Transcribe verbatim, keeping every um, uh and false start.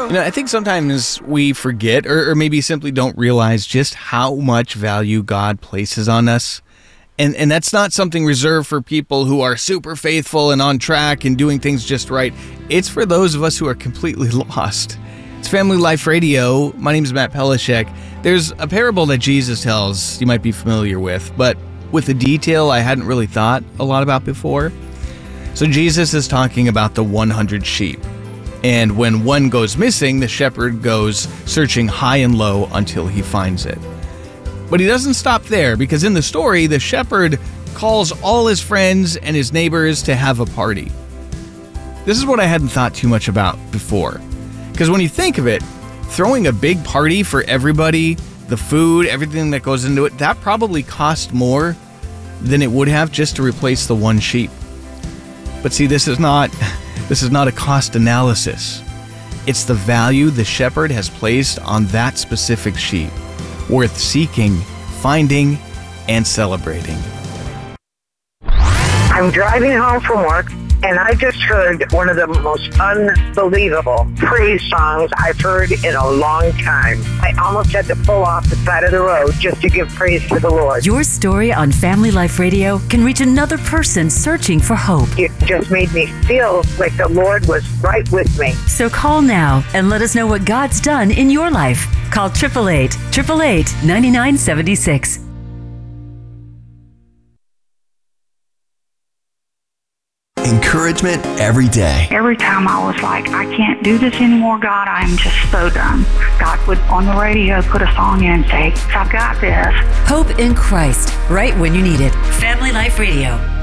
You know, I think sometimes we forget or, or maybe simply don't realize just how much value God places on us. And and that's not something reserved for people who are super faithful and on track and doing things just right. It's for those of us who are completely lost. It's Family Life Radio. My name is Matt Pelishek. There's a parable that Jesus tells you might be familiar with, but with a detail I hadn't really thought a lot about before. So Jesus is talking about the one hundred sheep. And when one goes missing, the shepherd goes searching high and low until he finds it. But he doesn't stop there, because in the story, the shepherd calls all his friends and his neighbors to have a party. This is what I hadn't thought too much about before. Because when you think of it, throwing a big party for everybody, the food, everything that goes into it, that probably cost more than it would have just to replace the one sheep. But see, this is not... This is not a cost analysis. It's the value the shepherd has placed on that specific sheep, worth seeking, finding, and celebrating. I'm driving home from work, and I just heard one of the most unbelievable praise songs I've heard in a long time. I almost had to pull off the side of the road just to give praise to the Lord. Your story on Family Life Radio can reach another person searching for hope. It just made me feel like the Lord was right with me. So call now and let us know what God's done in your life. Call eight eight eight, eight eight eight, nine nine seven six. Encouragement every day. Every time I was like, I can't do this anymore, God, I'm just so done. God would, on the radio, put a song in and say, I've got this. Hope in Christ, right when you need it. Family Life Radio.